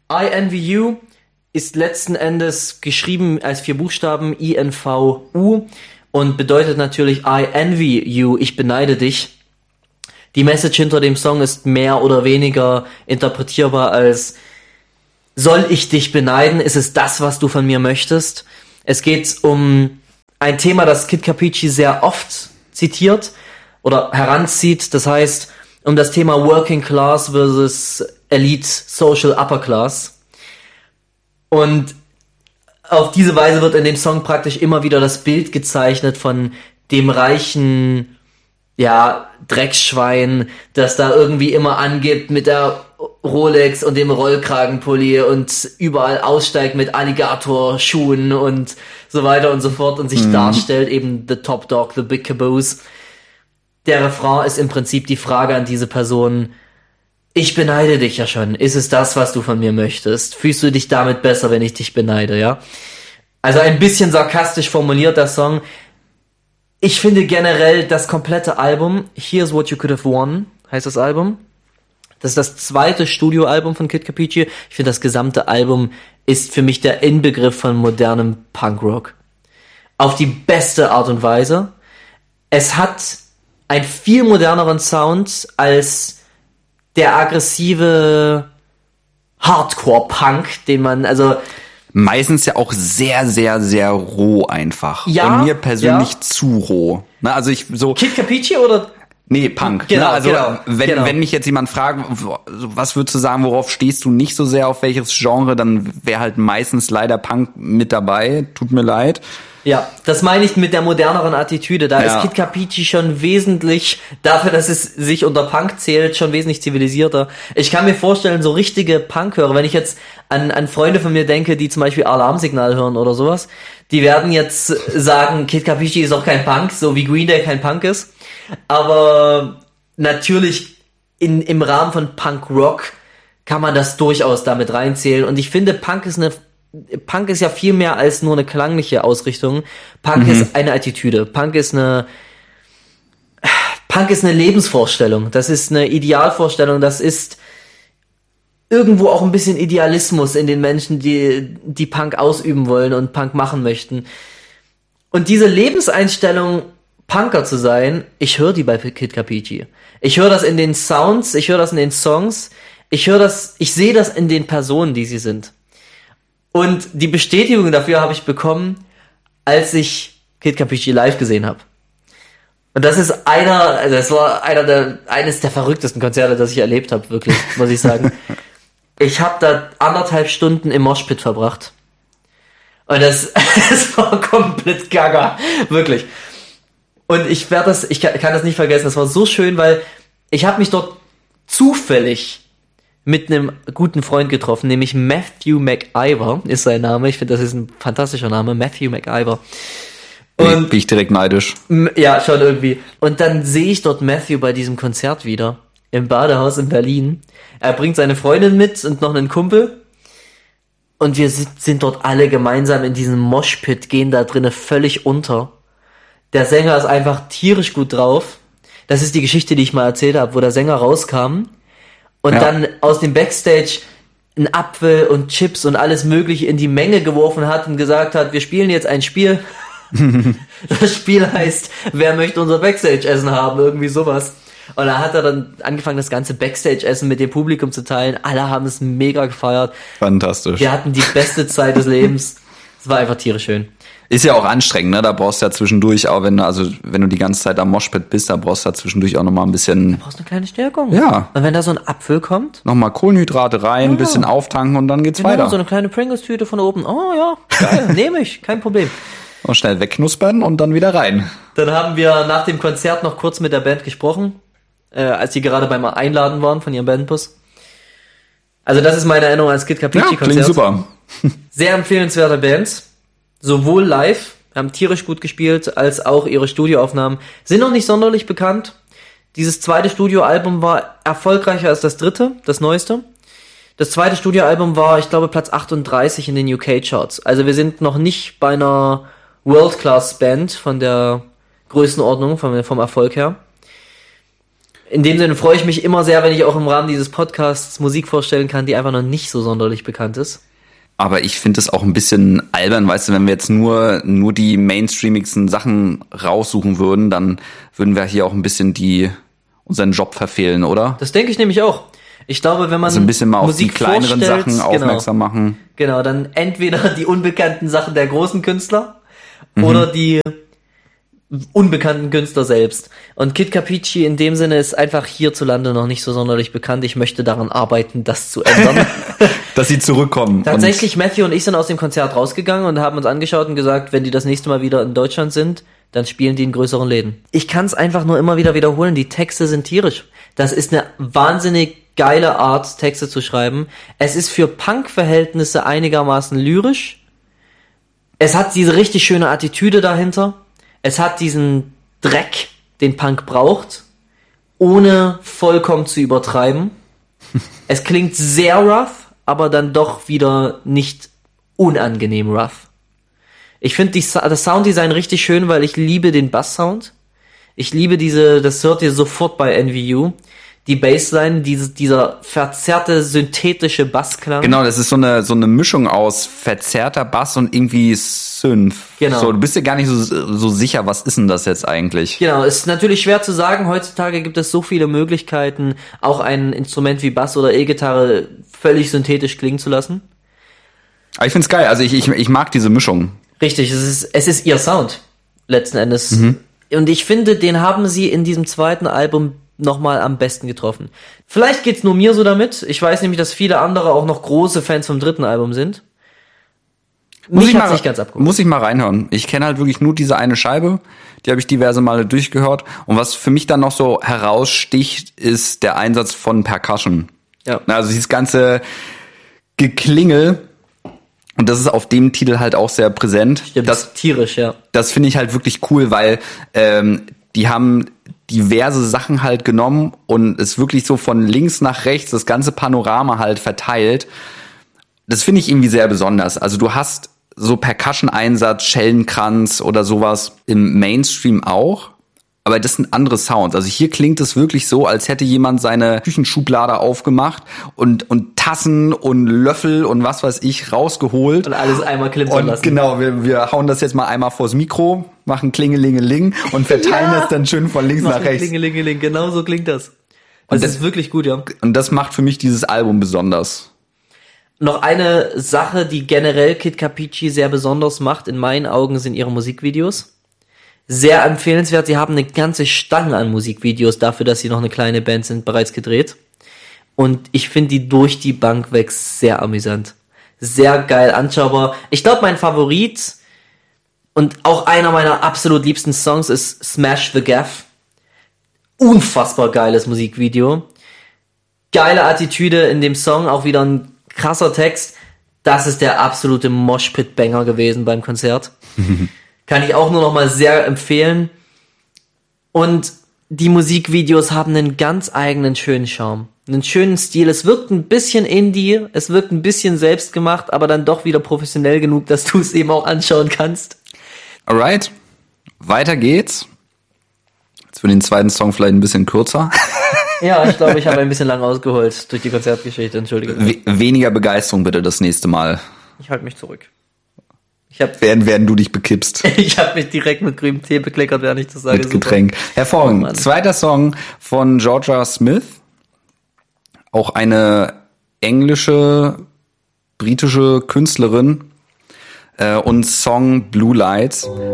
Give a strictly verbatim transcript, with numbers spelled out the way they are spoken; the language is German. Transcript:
I Envy You ist letzten Endes geschrieben als vier Buchstaben I N V U und bedeutet natürlich I envy you, ich beneide dich. Die Message hinter dem Song ist mehr oder weniger interpretierbar als: Soll ich dich beneiden? Ist es das, was du von mir möchtest? Es geht um ein Thema, das Kid Capici sehr oft zitiert oder heranzieht. Das heißt, um das Thema Working Class versus Elite Social Upper Class. Und auf diese Weise wird in dem Song praktisch immer wieder das Bild gezeichnet von dem reichen, ja, Drecksschwein, das da irgendwie immer angibt mit der Rolex und dem Rollkragenpulli und überall aussteigt mit Alligatorschuhen und so weiter und so fort und sich mhm. darstellt, eben the top dog, the big caboose. Der Refrain ist im Prinzip die Frage an diese Person: Ich beneide dich ja schon. Ist es das, was du von mir möchtest? Fühlst du dich damit besser, wenn ich dich beneide, ja? Also ein bisschen sarkastisch formuliert der Song. Ich finde generell das komplette Album, Here's What You Could Have Won, heißt das Album. Das ist das zweite Studioalbum von Kid Capici. Ich finde, das gesamte Album ist für mich der Inbegriff von modernem Punkrock. Auf die beste Art und Weise. Es hat einen viel moderneren Sound als der aggressive Hardcore-Punk, den man, also... Meistens ja auch sehr, sehr, sehr roh einfach. Ja, und mir persönlich ja. zu roh. Na, also ich so... Kid Capici oder... Nee, Punk. Genau, ne? Also genau, wenn, genau. wenn mich jetzt jemand fragt, was würdest du sagen, worauf stehst du nicht so sehr, auf welches Genre, dann wäre halt meistens leider Punk mit dabei. Tut mir leid. Ja, das meine ich mit der moderneren Attitüde. Da ja. ist Kid Capici schon wesentlich, dafür, dass es sich unter Punk zählt, schon wesentlich zivilisierter. Ich kann mir vorstellen, so richtige Punk-Hörer, wenn ich jetzt an, an Freunde von mir denke, die zum Beispiel Alarmsignal hören oder sowas, die werden jetzt sagen, Kid Capici ist auch kein Punk, so wie Green Day kein Punk ist. Aber natürlich in, im Rahmen von Punk-Rock kann man das durchaus damit reinzählen. Und ich finde, Punk ist eine Punk ist ja viel mehr als nur eine klangliche Ausrichtung. Punk mhm. ist eine Attitüde. Punk ist eine Punk ist eine Lebensvorstellung. Das ist eine Idealvorstellung. Das ist irgendwo auch ein bisschen Idealismus in den Menschen, die die Punk ausüben wollen und Punk machen möchten. Und diese Lebenseinstellung, Punker zu sein, ich höre die bei Kid Capici. Ich höre das in den Sounds, ich höre das in den Songs, ich höre das, ich sehe das in den Personen, die sie sind. Und die Bestätigung dafür habe ich bekommen, als ich Kid Capici live gesehen habe. Und das ist einer, also das war einer der, eines der verrücktesten Konzerte, das ich erlebt habe, wirklich, muss ich sagen. Ich habe da anderthalb Stunden im Moshpit verbracht. Und das, das war komplett gaga, wirklich. Und ich werde das, ich kann, kann das nicht vergessen, das war so schön, weil ich habe mich dort zufällig mit einem guten Freund getroffen, nämlich Matthew McIver ist sein Name. Ich finde, das ist ein fantastischer Name, Matthew McIver. Und bin ich direkt neidisch. Ja, schon irgendwie. Und dann sehe ich dort Matthew bei diesem Konzert wieder im Badehaus in Berlin. Er bringt seine Freundin mit und noch einen Kumpel. Und wir sind, sind dort alle gemeinsam in diesem Moshpit, gehen da drinnen völlig unter. Der Sänger ist einfach tierisch gut drauf. Das ist die Geschichte, die ich mal erzählt habe, wo der Sänger rauskam und ja. dann aus dem Backstage einen Apfel und Chips und alles Mögliche in die Menge geworfen hat und gesagt hat, wir spielen jetzt ein Spiel. Das Spiel heißt, wer möchte unser Backstage-Essen haben? Irgendwie sowas. Und da hat er dann angefangen, das ganze Backstage-Essen mit dem Publikum zu teilen. Alle haben es mega gefeiert. Fantastisch. Wir hatten die beste Zeit des Lebens. Es war einfach tierisch schön. Ist ja auch anstrengend, ne? Da brauchst du ja zwischendurch auch, wenn du, also wenn du die ganze Zeit am Moshpit bist, da brauchst du ja zwischendurch auch nochmal ein bisschen. Da brauchst du eine kleine Stärkung. Ja. Und wenn da so ein Apfel kommt. Nochmal Kohlenhydrate rein, ein ja. bisschen auftanken und dann geht's genau, weiter. So eine kleine Pringles-Tüte von oben. Oh ja, geil, nehme ich, kein Problem. Und schnell wegknuspern und dann wieder rein. Dann haben wir nach dem Konzert noch kurz mit der Band gesprochen, äh, als die gerade beim Einladen waren von ihrem Bandbus. Also das ist meine Erinnerung ans Kid Capici-Konzert. Ja, klingt super. Sehr empfehlenswerte Band. Sowohl live, haben tierisch gut gespielt, als auch ihre Studioaufnahmen. Sind noch nicht sonderlich bekannt. Dieses zweite Studioalbum war erfolgreicher als das dritte, das neueste. Das zweite Studioalbum war, ich glaube, Platz achtunddreißig in den U K-Charts. Also wir sind noch nicht bei einer World-Class-Band von der Größenordnung, vom, vom Erfolg her. In dem Sinne freue ich mich immer sehr, wenn ich auch im Rahmen dieses Podcasts Musik vorstellen kann, die einfach noch nicht so sonderlich bekannt ist. Aber ich finde es auch ein bisschen albern, weißt du, wenn wir jetzt nur nur die mainstreamigsten Sachen raussuchen würden, dann würden wir hier auch ein bisschen die unseren Job verfehlen, oder? Das denke ich nämlich auch. Ich glaube, wenn man also ein bisschen mal Musik auf die kleineren Sachen genau, aufmerksam machen. Genau, dann entweder die unbekannten Sachen der großen Künstler mhm. oder die unbekannten Künstler selbst. Und Kid Capici in dem Sinne ist einfach hierzulande noch nicht so sonderlich bekannt. Ich möchte daran arbeiten, das zu ändern. Dass sie zurückkommen. Tatsächlich, Matthew und ich sind aus dem Konzert rausgegangen und haben uns angeschaut und gesagt, wenn die das nächste Mal wieder in Deutschland sind, dann spielen die in größeren Läden. Ich kann es einfach nur immer wieder wiederholen. Die Texte sind tierisch. Das ist eine wahnsinnig geile Art, Texte zu schreiben. Es ist für Punk-Verhältnisse einigermaßen lyrisch. Es hat diese richtig schöne Attitüde dahinter. Es hat diesen Dreck, den Punk braucht, ohne vollkommen zu übertreiben. Es klingt sehr rough, aber dann doch wieder nicht unangenehm rough. Ich finde das Sounddesign richtig schön, weil ich liebe den Bass-Sound. Ich liebe diese, das hört ihr sofort bei N V U, die Bassline, diese, dieser verzerrte, synthetische Bassklang. Genau, das ist so eine so eine Mischung aus verzerrter Bass und irgendwie Synth. Genau. So, du bist dir gar nicht so, so sicher, was ist denn das jetzt eigentlich? Genau, ist natürlich schwer zu sagen. Heutzutage gibt es so viele Möglichkeiten, auch ein Instrument wie Bass oder E-Gitarre völlig synthetisch klingen zu lassen. Aber ich find's geil, also ich, ich, ich mag diese Mischung. Richtig, es ist, es ist ihr Sound, letzten Endes. Mhm. Und ich finde, den haben sie in diesem zweiten Album nochmal am besten getroffen. Vielleicht geht's nur mir so damit. Ich weiß nämlich, dass viele andere auch noch große Fans vom dritten Album sind. Muss Mich ich hat's mal, nicht ganz abgeholt. Muss ich mal reinhören. Ich kenne halt wirklich nur diese eine Scheibe. Die habe ich diverse Male durchgehört. Und was für mich dann noch so heraussticht, ist der Einsatz von Percussion. Ja. Also dieses ganze Geklingel. Und das ist auf dem Titel halt auch sehr präsent. Stimmt, das tierisch, ja. Das finde ich halt wirklich cool, weil ähm, die haben diverse Sachen halt genommen und es wirklich so von links nach rechts das ganze Panorama halt verteilt. Das finde ich irgendwie sehr besonders. Also du hast so Percussion-Einsatz, Schellenkranz oder sowas im Mainstream auch. Aber das sind andere Sounds. Also hier klingt es wirklich so, als hätte jemand seine Küchenschublade aufgemacht und und Tassen und Löffel und was weiß ich rausgeholt. Und alles einmal klimpern und lassen. Genau, wir, wir hauen das jetzt mal einmal vors Mikro, machen Klingelingeling und verteilen Ja. das dann schön von links Machen nach rechts. Klingelingeling, genau so klingt das. Das, das ist wirklich gut, ja. Und das macht für mich dieses Album besonders. Noch eine Sache, die generell Kid Capici sehr besonders macht, in meinen Augen, sind ihre Musikvideos. Sehr empfehlenswert. Sie haben eine ganze Stange an Musikvideos dafür, dass sie noch eine kleine Band sind, bereits gedreht. Und ich finde die durch die Bank weg sehr amüsant. Sehr geil anschaubar. Ich glaube, mein Favorit und auch einer meiner absolut liebsten Songs ist Smash the Gaff. Unfassbar geiles Musikvideo. Geile Attitüde in dem Song, auch wieder ein krasser Text. Das ist der absolute Moshpit-Banger gewesen beim Konzert. Kann ich auch nur noch mal sehr empfehlen. Und die Musikvideos haben einen ganz eigenen schönen Charme. Einen schönen Stil. Es wirkt ein bisschen Indie, es wirkt ein bisschen selbstgemacht, aber dann doch wieder professionell genug, dass du es eben auch anschauen kannst. Alright, weiter geht's. Jetzt für den zweiten Song vielleicht ein bisschen kürzer. Ja, ich glaube, ich habe ein bisschen lang ausgeholt durch die Konzertgeschichte, entschuldige. We- weniger Begeisterung bitte das nächste Mal. Ich halte mich zurück. Ich habe Während, während du dich bekippst. ich hab mich direkt mit grünem Tee bekleckert, während ich das sage. Mit Getränk. Oh, Hervorragend. Mann. Zweiter Song von Georgia Smith. Auch eine englische, britische Künstlerin. Äh, und Song Blue Lights.